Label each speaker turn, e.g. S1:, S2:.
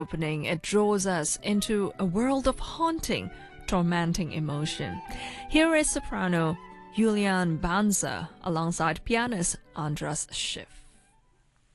S1: opening, it draws us into a world of haunting, tormenting emotion. Here is soprano Julian Banzer alongside pianist Andras Schiff.